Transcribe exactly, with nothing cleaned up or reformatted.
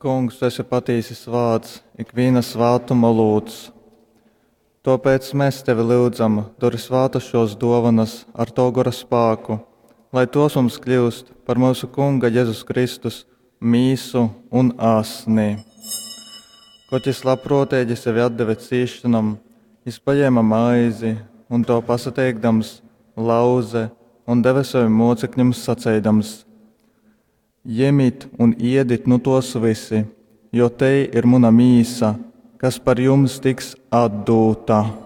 Kungs, tu esi patīsis vārds, ikviena svātuma lūdz. Tāpēc mēs tevi lūdzam, dori svātu šos dovanas ar to gara spēku, lai tos mums kļūst par mūsu Kunga Jēzus Kristus mīsu un āsni. Kaut es labprotīgi sevi atdeve cīšanam, es paņēma maizi un to pasateikdams lauze un deva saviem mocekļiem sacēdams: Ņemiet un ēdiet no tos visi, jo te ir mana mīsa, kas par jums tiks atdota.